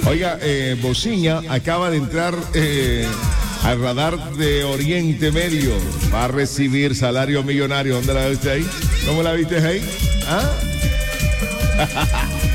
Oiga, Bociña acaba de entrar al radar de Oriente Medio. Va a recibir salario millonario. ¿Dónde la viste ahí? ¿Cómo la viste ahí? ¿Ah?